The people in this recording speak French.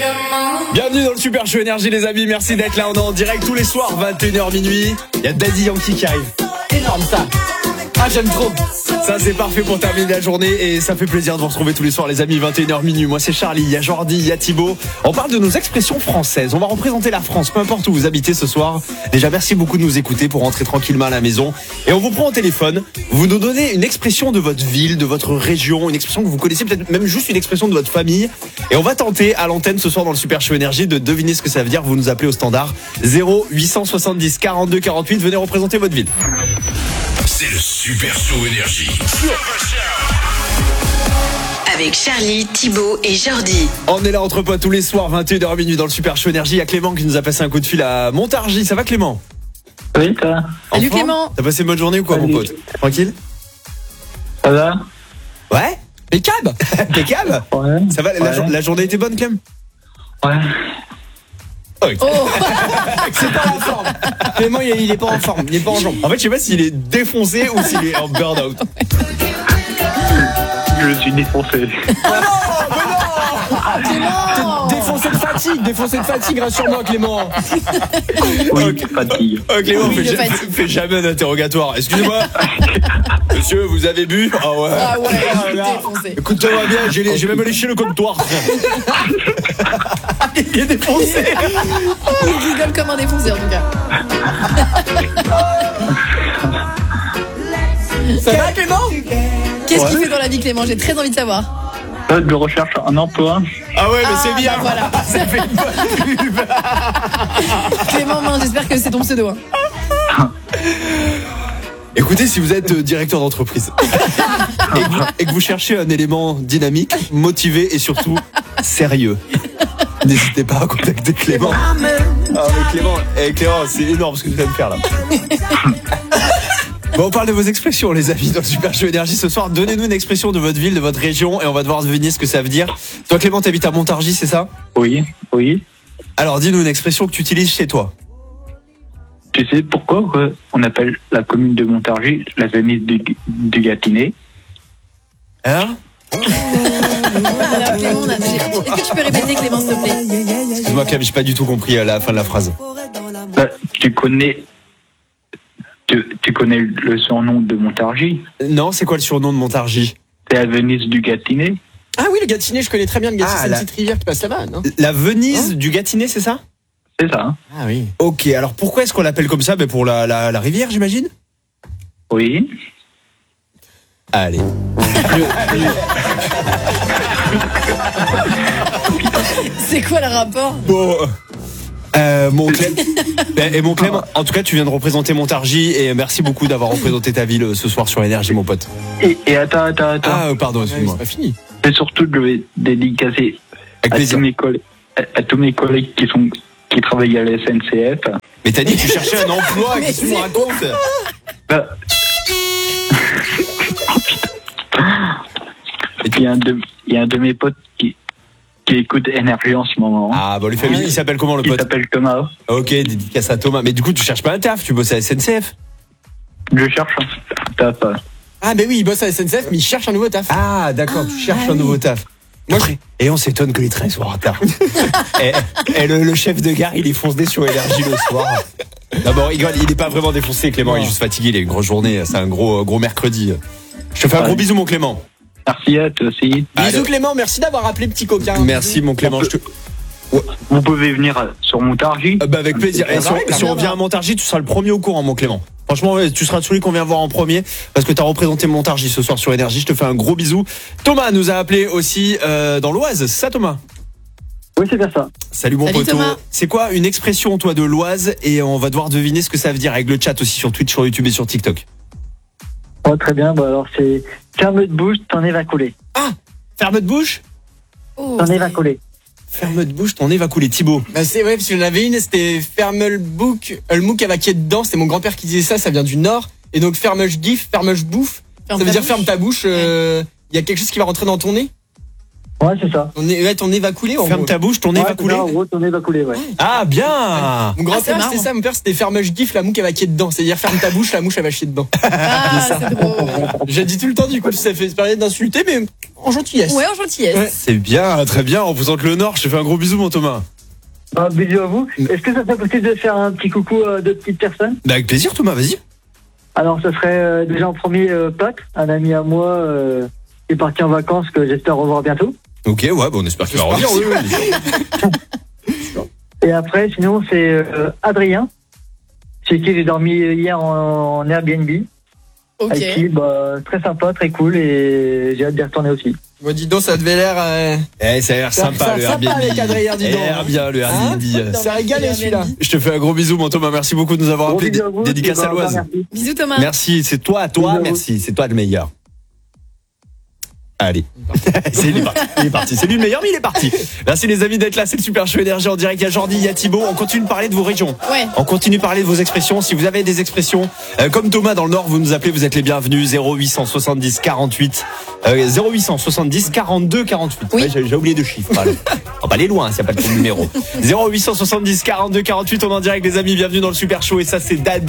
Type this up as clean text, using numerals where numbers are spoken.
Bienvenue dans le Super Show Énergie les amis, merci d'être là, on est en direct tous les soirs 21h minuit. Il y a Daddy Yankee qui arrive. Énorme ça. Ah j'aime trop. Ça c'est parfait pour terminer la journée et ça fait plaisir de vous retrouver tous les soirs les amis 21h minuit. Moi c'est Charlie, il y a Jordi, il y a Thibaut. On parle de nos expressions françaises. On va représenter la France, peu importe où vous habitez ce soir. Déjà merci beaucoup de nous écouter pour rentrer tranquillement à la maison. Et on vous prend au téléphone. Vous nous donnez une expression de votre ville, de votre région, une expression que vous connaissez, peut-être même juste une expression de votre famille. Et on va tenter à l'antenne ce soir dans le Super Show Énergie de deviner ce que ça veut dire. Vous nous appelez au standard 0870 42 48. Venez représenter votre ville. C'est le Super Show Énergie. Avec Charlie, Thibaut et Jordi. On est là entre potes tous les soirs 21h minuit dans le Super Show Énergie. Il y a Clément qui nous a passé un coup de fil à Montargis. Ça va Clément? Oui, ça va. Salut Clément. T'as passé une bonne journée ou quoi, mon pote? Tranquille? Ça va? Ouais? Impeccable. Impeccable. Ouais. Ça va, la journée était bonne, Clem? Ouais. Okay. Oh. C'est pas en forme. Clément, il est pas en forme, il est pas en jambe. En fait, je sais pas s'il est défoncé ou s'il est en burn-out. Je suis défoncé. Défoncé de fatigue, rassure-moi, Clément. Oui, Okay. fatigue. Clément, Oui, fais jamais un interrogatoire. Excusez-moi. Monsieur, vous avez bu? Ah ouais. Ah ouais, défoncé. Écoute-moi bien, j'ai même léché le comptoir. Il est défoncé. Il rigole comme un défoncé en tout cas. Ça va, Clément? Qu'est-ce qu'il fait dans la vie Clément? J'ai très envie de savoir. Je recherche un emploi. Ah ouais, mais c'est bien. Bah voilà. Ça fait une bonne pub. Clément, j'espère que c'est ton pseudo. Hein. Écoutez, si vous êtes directeur d'entreprise et que vous cherchez un élément dynamique, motivé et surtout sérieux, n'hésitez pas à contacter Clément. Ah mais Clément, c'est énorme ce que tu viens de faire là. Bon, on parle de vos expressions les amis dans le Super Show Énergie ce soir. Donnez-nous une expression de votre ville, de votre région et on va devoir deviner ce que ça veut dire. Toi Clément, t'habites à Montargis, c'est ça? Oui. Alors dis-nous une expression que tu utilises chez toi. Tu sais pourquoi on appelle la commune de Montargis la Venise du Gâtinais? Hein? Alors Clément, est-ce que tu peux répéter Clément s'il te plaît? Excuse-moi Clément, j'ai pas du tout compris la fin de la phrase. Tu connais le surnom de Montargis? Non, c'est quoi le surnom de Montargis? C'est la Venise du Gâtinais. Ah oui, le Gâtinais, je connais très bien le Gâtinais, c'est la- une petite rivière qui passe là-bas, non? La Venise du Gâtinais, c'est ça? C'est ça, hein? Ah oui. Ok, alors pourquoi est-ce qu'on l'appelle comme ça? Pour la rivière, j'imagine? Oui. Allez. C'est quoi le rapport? Bon. Mon Clem, en tout cas, tu viens de représenter Montargis et merci beaucoup d'avoir représenté ta ville ce soir sur Énergie, mon pote. Et attends. Ah, pardon, excuse-moi. C'est pas fini. Et surtout, je vais dédicacer Avec plaisir. à tous mes collègues qui travaillent à la SNCF. Mais t'as dit que tu cherchais un emploi, Mais qu'est-ce que tu me c'est racontes? Bah. Et puis il y a un de mes potes qui écoute Énergie en ce moment. Ah, bah, lui fait, il s'appelle comment le Il pote? s'appelle Thomas. Ok, dédicace à Thomas. Mais du coup, tu cherches pas un taf, tu bosses à la SNCF? Je cherche un taf. Ah mais oui, il bosse à la SNCF, mais il cherche un nouveau taf. Ah, d'accord, tu cherches un nouveau taf. Moi, Et on s'étonne que les trains soient en retard. et le chef de gare, il est foncé sur Énergie le soir. D'abord, il est pas vraiment défoncé, Clément, il est juste fatigué, il a une grosse journée, c'est un gros mercredi. Je te fais un gros bisou, mon Clément. Merci à toi aussi. Bisous Clément, merci d'avoir appelé petit coquin. Merci, mon Clément. Vous pouvez venir sur Montargis. Bah, avec plaisir. Et si on vient à Montargis, tu seras le premier au courant, mon Clément. Franchement, ouais, tu seras celui qu'on vient voir en premier parce que tu as représenté Montargis ce soir sur Énergie. Je te fais un gros bisou. Thomas nous a appelé aussi dans l'Oise. C'est ça, Thomas? Oui, c'est bien ça. Salut, mon Salut, poteau. Thomas. C'est quoi une expression, toi, de l'Oise? Et on va devoir deviner ce que ça veut dire avec le chat aussi sur Twitch, sur YouTube et sur TikTok. Oh, très bien. Bah, alors, c'est ferme de bouche, t'en es va couler. Ah, ferme de bouche? Oh, T'en es va couler. Ferme de bouche, ton nez va couler. Thibaut. Bah c'est ouais, parce que j'en avais une, c'était ferme le bouc, le mouk avec qui est dedans, c'était mon grand-père qui disait ça vient du nord. Et donc ferme je giffe, ferme je bouffe. Ferme Ça veut ta dire bouche. ferme ta bouche, il y a quelque chose qui va rentrer dans ton nez? Ouais, c'est ça. Ton nez va couler en Ferme gros. ta bouche, ton nez Ouais, va c'est couler. ça, en gros, ton nez va couler, ouais. Ah, bien. Mon grand-père c'est c'était marrant. ça, mon père c'était ferme gif, la mouque elle va chier dedans. C'est-à-dire ferme ta bouche, la mouche elle va chier dedans. Ah, c'est drôle. J'ai dit tout le temps du coup, ça fait période d'insulter mais en gentillesse. Ouais, en gentillesse. Ouais. C'est bien, très bien. On représente le Nord. Je te fais un gros bisou, mon Thomas. Bah, bisous à vous. Est-ce que ça serait possible de faire un petit coucou à deux petites personnes? Bah, avec plaisir, Thomas, vas-y. Alors, ça serait déjà en premier Pat, un ami à moi qui est parti en vacances que j'espère revoir bientôt. Ok, ouais, bah, on espère qu'il va revenir. Oui, oui. Et après, sinon, c'est Adrien, chez qui j'ai dormi hier en Airbnb. Ok. Avec qui, bah, très sympa, très cool, et j'ai hâte d'y retourner aussi. Moi dis donc ça devait l'air Eh, ça a l'air sympa, ça le sympa Airbnb. avec Adrien, dis donc. Eh, bien, le Airbnb. Ça régalé celui-là. Je te fais un gros bisou, mon Thomas. Merci beaucoup de nous avoir Gros appelé. bisous à vous, Dédicace et à bah, l'Oise. merci. Bisous Thomas. Merci, c'est toi, Bisous à vous. merci. C'est toi le meilleur. Allez, il est parti. C'est lui le meilleur, mais il est parti. Merci les amis d'être là. C'est le Super Show Énergie en direct. Il y a Jordi, il y a Thibaut. On continue de parler de vos régions. Ouais. On continue de parler de vos expressions. Si vous avez des expressions comme Thomas dans le Nord, vous nous appelez, vous êtes les bienvenus. 0870 48 0870 42 48. Oui. Ouais, j'ai oublié de chiffres. Voilà. On va pas aller loin, s'il n'y a pas de numéro. 0870 42 48. On est en direct les amis. Bienvenue dans le Super Show et ça c'est Dad.